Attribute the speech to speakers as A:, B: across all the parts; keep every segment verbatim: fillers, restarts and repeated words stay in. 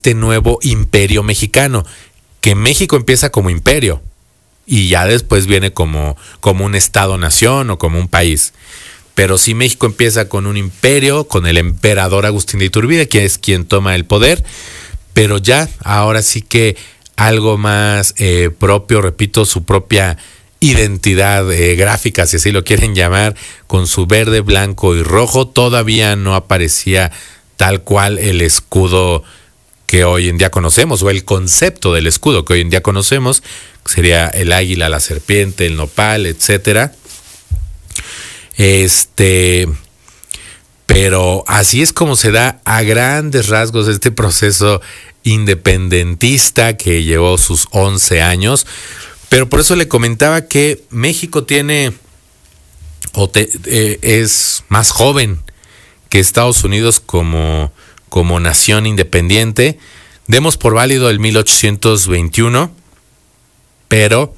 A: este nuevo imperio mexicano, que México empieza como imperio y ya después viene como, como un estado-nación o como un país. Pero sí, México empieza con un imperio, con el emperador Agustín de Iturbide, que es quien toma el poder, pero ya ahora sí que algo más eh, propio, repito, su propia identidad eh, gráfica, si así lo quieren llamar, con su verde, blanco y rojo. Todavía no aparecía tal cual el escudo que hoy en día conocemos, o el concepto del escudo que hoy en día conocemos, sería el águila, la serpiente, el nopal, etcétera. Este, pero así es como se da a grandes rasgos este proceso independentista que llevó sus once años. Pero por eso le comentaba que México tiene, o te, eh, es más joven que Estados Unidos como, como nación independiente. Demos por válido el mil ochocientos veintiuno, pero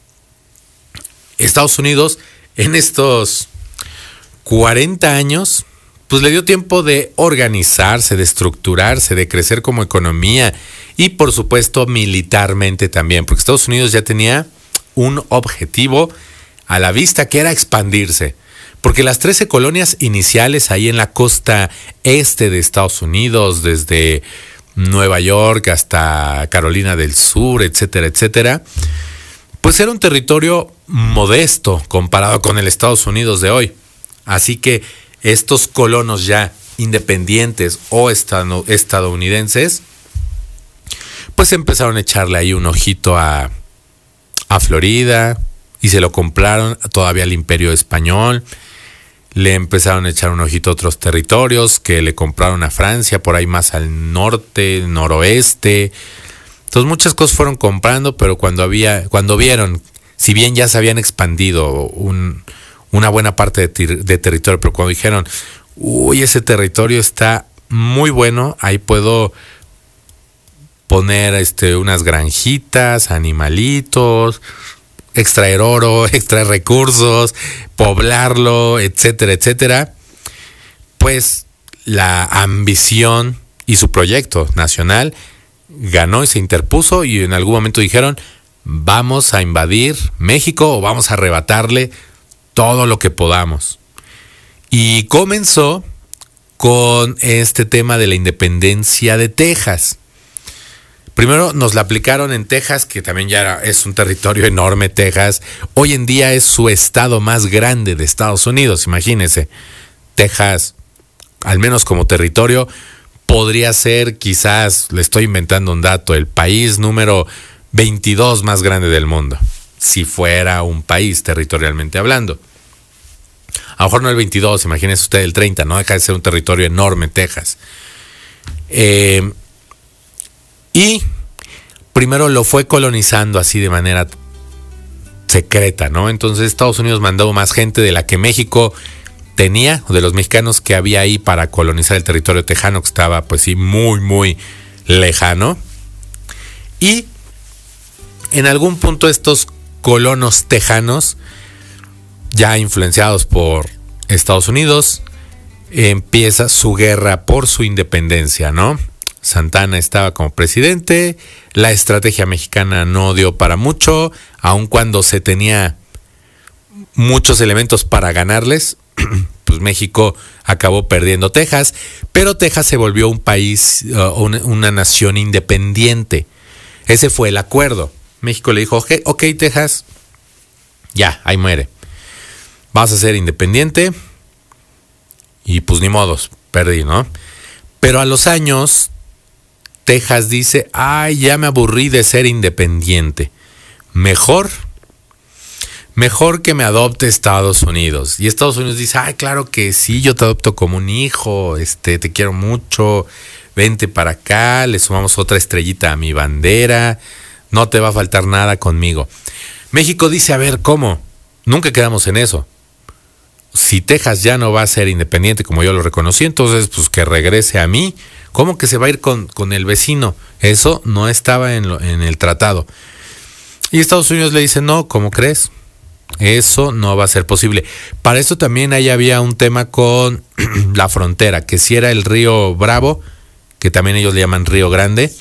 A: Estados Unidos en estos cuarenta años, pues le dio tiempo de organizarse, de estructurarse, de crecer como economía y por supuesto militarmente también, porque Estados Unidos ya tenía un objetivo a la vista, que era expandirse, porque las trece colonias iniciales ahí en la costa este de Estados Unidos, desde Nueva York hasta Carolina del Sur, etcétera, etcétera, pues era un territorio modesto comparado con el Estados Unidos de hoy. Así que estos colonos ya independientes o estadounidenses, pues empezaron a echarle ahí un ojito a, a Florida y se lo compraron todavía al Imperio Español. Le empezaron a echar un ojito a otros territorios que le compraron a Francia, por ahí más al norte, noroeste. Entonces muchas cosas fueron comprando, pero cuando había, cuando vieron, si bien ya se habían expandido un... una buena parte de, ter- de territorio, pero cuando dijeron, uy, ese territorio está muy bueno, ahí puedo poner este, unas granjitas, animalitos, extraer oro, extraer recursos, poblarlo, etcétera, etcétera, pues la ambición y su proyecto nacional ganó y se interpuso, y en algún momento dijeron, vamos a invadir México o vamos a arrebatarle todo lo que podamos. Y comenzó con este tema de la independencia de Texas. Primero nos la aplicaron en Texas, que también ya era, es un territorio enorme. Texas hoy en día es su estado más grande de Estados Unidos, imagínense. Texas, al menos como territorio, podría ser, quizás, le estoy inventando un dato, el país número veintidós más grande del mundo, si fuera un país territorialmente hablando. A lo mejor no el veintidós, imagínese usted el treinta, no deja de ser un territorio enorme, Texas. Eh, y primero lo fue colonizando así de manera secreta, ¿no? Entonces Estados Unidos mandó más gente de la que México tenía, o de los mexicanos que había ahí para colonizar el territorio tejano, que estaba pues sí muy, muy lejano. Y en algún punto estos colonos tejanos, ya influenciados por Estados Unidos, empieza su guerra por su independencia, ¿no? Santa Anna estaba como presidente, la estrategia mexicana no dio para mucho, aun cuando se tenía muchos elementos para ganarles, pues México acabó perdiendo Texas, pero Texas se volvió un país, uh, una, una nación independiente. Ese fue el acuerdo. México le dijo, ok, okay Texas, ya, ahí muere. Vas a ser independiente y pues ni modos, perdí, ¿no? Pero a los años, Texas dice, ay, ya me aburrí de ser independiente. Mejor, mejor que me adopte Estados Unidos. Y Estados Unidos dice, ay, claro que sí, yo te adopto como un hijo, este, te quiero mucho, vente para acá, le sumamos otra estrellita a mi bandera, no te va a faltar nada conmigo. México dice, a ver, ¿cómo? Nunca quedamos en eso. Si Texas ya no va a ser independiente como yo lo reconocí, entonces pues que regrese a mí. ¿Cómo que se va a ir con, con el vecino? Eso no estaba en, lo, en el tratado. Y Estados Unidos le dice, no, ¿cómo crees? Eso no va a ser posible. Para eso también ahí había un tema con la frontera, que si era el río Bravo, que también ellos le llaman Río Grande.